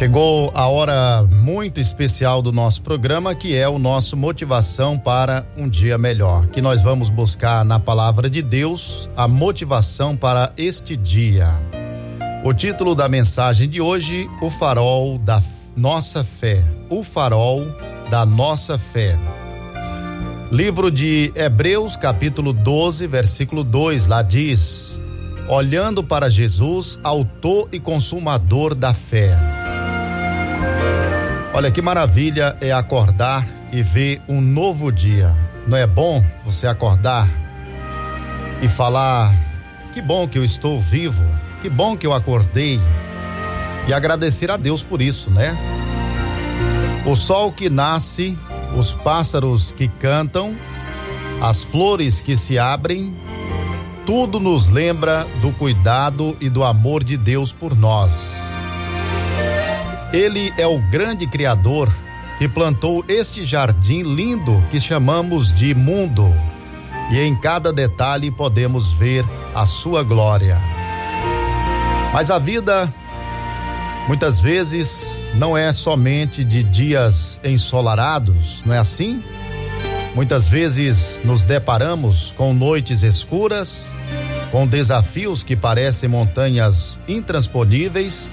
Chegou a hora muito especial do nosso programa, que é o nosso Motivação para um Dia Melhor, que nós vamos buscar na Palavra de Deus a motivação para este dia. O título da mensagem de hoje: o farol da nossa fé. O farol da nossa fé. Livro de Hebreus, capítulo 12, versículo 2, lá diz: olhando para Jesus, autor e consumador da fé. Olha que maravilha é acordar e ver um novo dia. Não é bom você acordar e falar: que bom que eu estou vivo, que bom que eu acordei, e agradecer a Deus por isso, né? O sol que nasce, os pássaros que cantam, as flores que se abrem, tudo nos lembra do cuidado e do amor de Deus por nós. Ele é o grande Criador que plantou este jardim lindo que chamamos de mundo, e em cada detalhe podemos ver a sua glória. Mas a vida, muitas vezes, não é somente de dias ensolarados, não é assim? Muitas vezes nos deparamos com noites escuras, com desafios que parecem montanhas intransponíveis,